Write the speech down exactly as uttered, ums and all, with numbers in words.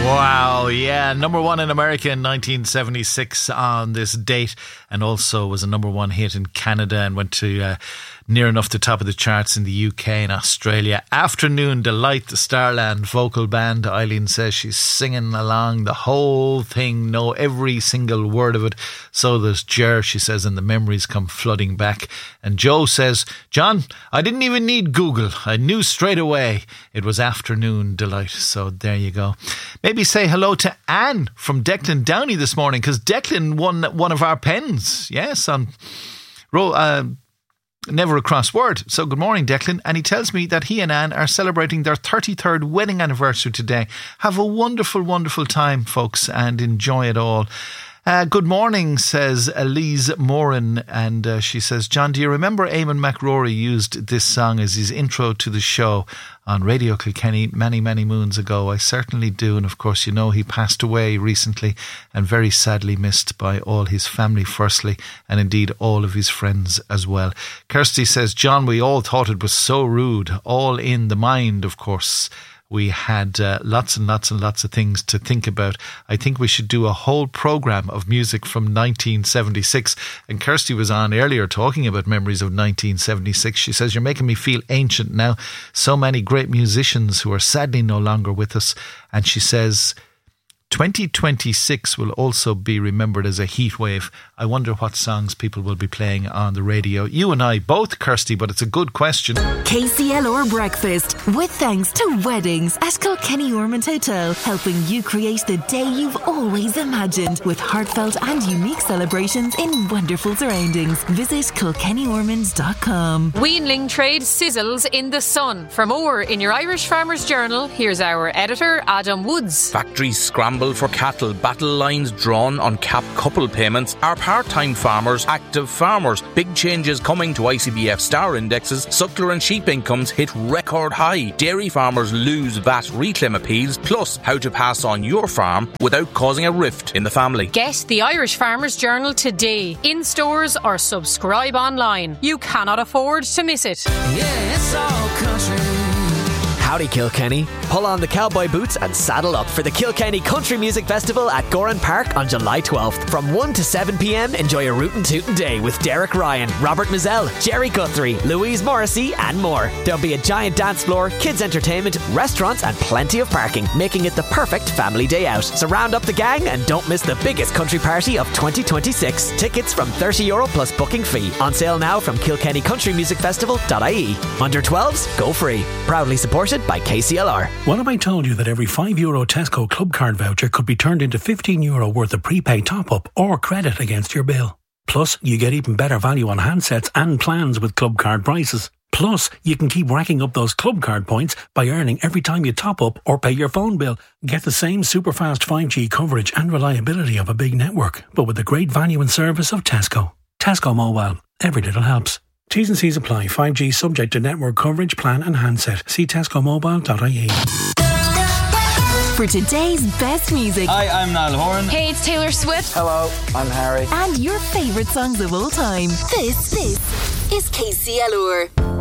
Wow, yeah, number one in America in nineteen seventy-six on this date, and also was a number one hit in Canada and went to uh, near enough the top of the charts in the U K and Australia. Afternoon Delight, the Starland vocal band. Eileen says she's singing along the whole thing, know every single word of it. So does Ger, she says, and the memories come flooding back. And Joe says, John, I didn't even need Google. I knew straight away it was Afternoon Delight. So there you go. Maybe say hello to Anne from Declan Downey this morning, because Declan won one of our pens. Yes, on roll. Uh, Never a cross word. So good morning, Declan. And he tells me that he and Anne are celebrating their thirty-third wedding anniversary today. Have a wonderful, wonderful time, folks, and enjoy it all. Uh, good morning, says Elise Moran, and uh, she says, John, do you remember Eamon McRory used this song as his intro to the show on Radio Kilkenny many, many moons ago? I certainly do, and of course, you know, he passed away recently and very sadly missed by all his family firstly, and indeed all of his friends as well. Kirsty says, John, we all thought it was so rude, all in the mind, of course. We had uh, lots and lots and lots of things to think about. I think we should do a whole programme of music from nineteen seventy-six. And Kirsty was on earlier talking about memories of nineteen seventy-six. She says, you're making me feel ancient now. So many great musicians who are sadly no longer with us. And she says, twenty twenty-six will also be remembered as a heat wave. I wonder what songs people will be playing on the radio. You and I both, Kirsty, but it's a good question. K C L R Breakfast, with thanks to Weddings at Kilkenny Ormond Hotel, helping you create the day you've always imagined with heartfelt and unique celebrations in wonderful surroundings. Visit kilkenny ormonds dot com. Weanling trade sizzles in the sun. For more in your Irish Farmers Journal, here's our editor, Adam Woods. Factories scramble for cattle, battle lines drawn on cap couple payments. Our part-time farmers, active farmers. Big changes coming to I C B F star indexes. Suckler and sheep incomes hit record high. Dairy farmers lose V A T reclaim appeals. Plus, how to pass on your farm without causing a rift in the family. Get the Irish Farmers Journal today, in stores or subscribe online. You cannot afford to miss it. Yeah, it's all country. Howdy Kilkenny. Pull on the cowboy boots and saddle up for the Kilkenny Country Music Festival at Goran Park on July twelfth. From one to seven p.m, enjoy a rootin' tootin' day with Derek Ryan, Robert Mizell, Jerry Guthrie, Louise Morrissey and more. There'll be a giant dance floor, kids entertainment, restaurants and plenty of parking, making it the perfect family day out. So round up the gang and don't miss the biggest country party of twenty twenty-six. Tickets from thirty euro plus booking fee. On sale now from kilkenny country music festival dot I E. Under twelves, go free. Proudly supported by K C L R. What if I told you that every five euro Tesco Club Card voucher could be turned into fifteen euro worth of prepaid top-up or credit against your bill? Plus, you get even better value on handsets and plans with Club Card prices. Plus, you can keep racking up those Club Card points by earning every time you top up or pay your phone bill. Get the same super fast five G coverage and reliability of a big network, but with the great value and service of Tesco. Tesco Mobile. Every little helps. T's and C's apply. five G subject to network coverage, plan and handset. See tesco mobile dot I E. For today's best music. Hi, I'm Niall Horan. Hey, it's Taylor Swift. Hello, I'm Harry. And your favourite songs of all time. This, this is K C L R.